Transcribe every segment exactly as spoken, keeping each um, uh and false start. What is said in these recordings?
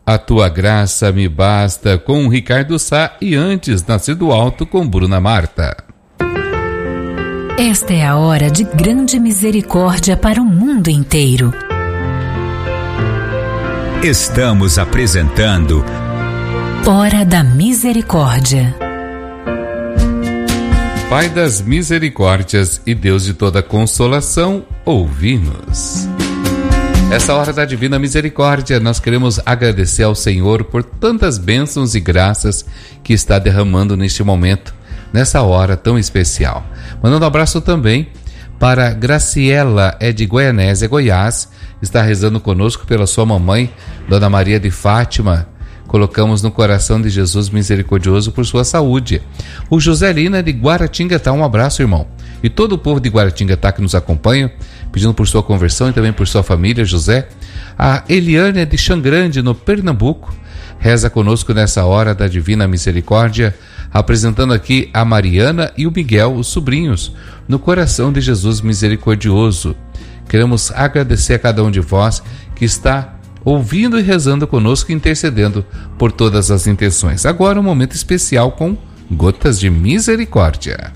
A Tua Graça Me Basta, com Ricardo Sá, e antes Nascer do Alto, com Bruna Marta. Esta é a hora de grande misericórdia para o mundo inteiro. Estamos apresentando Hora da Misericórdia. Pai das misericórdias e Deus de toda consolação, ouvi-nos. Essa hora da Divina Misericórdia, nós queremos agradecer ao Senhor por tantas bênçãos e graças que está derramando neste momento, nessa hora tão especial. Mandando um abraço também para Graciela, é de Goianésia, Goiás, está rezando conosco pela sua mamãe, Dona Maria de Fátima. Colocamos no coração de Jesus misericordioso por sua saúde. O José Lina, de Guaratinguetá, um abraço, irmão. E todo o povo de Guaratinguetá que nos acompanha, pedindo por sua conversão e também por sua família, José. A Eliane, de Xangrande, no Pernambuco, reza conosco nessa hora da Divina Misericórdia, apresentando aqui a Mariana e o Miguel, os sobrinhos, no coração de Jesus misericordioso. Queremos agradecer a cada um de vós que está ouvindo e rezando conosco, intercedendo por todas as intenções. Agora um momento especial com Gotas de Misericórdia.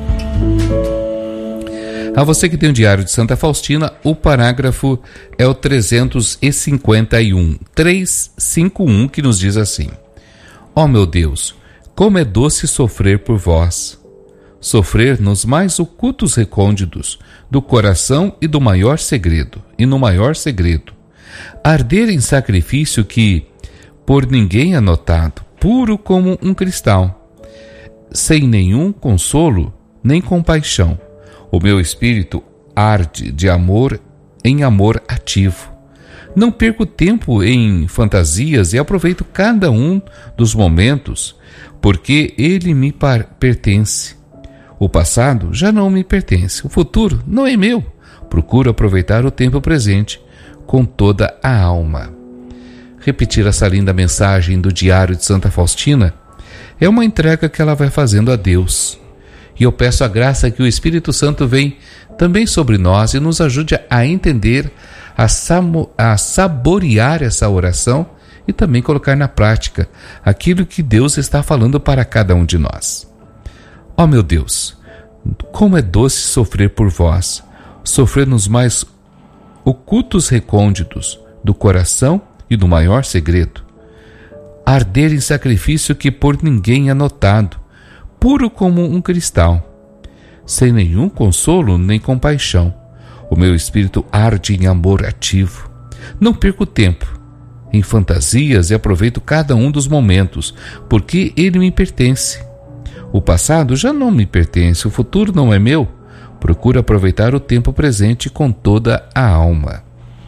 A você que tem o Diário de Santa Faustina, o parágrafo é o trezentos e cinquenta e um, trezentos e cinquenta e um, que nos diz assim: ó meu Deus, como é doce sofrer por vós, sofrer nos mais ocultos recônditos do coração e do maior segredo, e no maior segredo, arder em sacrifício que, por ninguém é notado, puro como um cristal, sem nenhum consolo nem compaixão. O meu espírito arde de amor em amor ativo. Não perco tempo em fantasias e aproveito cada um dos momentos, porque ele me pertence. O passado já não me pertence, o futuro não é meu. Procuro aproveitar o tempo presente com toda a alma. Repetir essa linda mensagem do Diário de Santa Faustina é uma entrega que ela vai fazendo a Deus. E eu peço a graça que o Espírito Santo venha também sobre nós e nos ajude a entender, a, samo, a saborear essa oração e também colocar na prática aquilo que Deus está falando para cada um de nós. Ó meu Deus, como é doce sofrer por vós, sofrer nos mais ocultos recônditos do coração e do maior segredo, arder em sacrifício que por ninguém é notado, puro como um cristal, sem nenhum consolo nem compaixão. O meu espírito arde em amor ativo. Não perco tempo em fantasias e aproveito cada um dos momentos, porque ele me pertence. O passado já não me pertence, o futuro não é meu. Procuro aproveitar o tempo presente com toda a alma.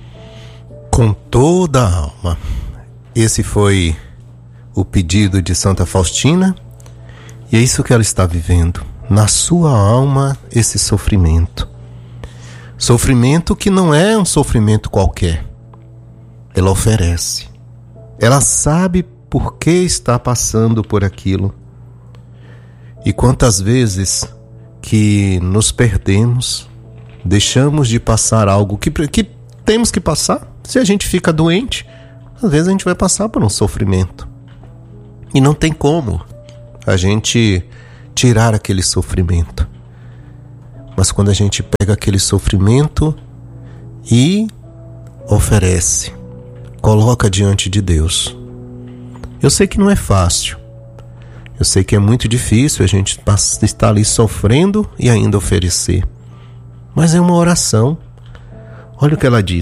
Com toda a alma. Esse foi o pedido de Santa Faustina, e é isso que ela está vivendo. Na sua alma, esse sofrimento. Sofrimento que não é um sofrimento qualquer. Ela oferece. Ela sabe por que está passando por aquilo. E quantas vezes que nos perdemos, deixamos de passar algo que, que temos que passar. Se a gente fica doente, às vezes a gente vai passar por um sofrimento. E não tem como a gente tirar aquele sofrimento. Mas quando a gente pega aquele sofrimento e oferece, coloca diante de Deus. Eu sei que não é fácil. Eu sei que é muito difícil a gente estar ali sofrendo e ainda oferecer. Mas é uma oração. Olha o que ela diz.